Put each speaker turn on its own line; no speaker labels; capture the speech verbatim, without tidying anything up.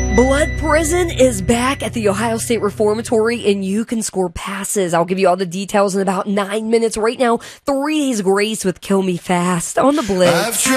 Blood Prison is back at the Ohio State Reformatory, and you can score passes. I'll give you all the details in about nine minutes. Right now, three days grace with Kill Me Fast on the Blitz.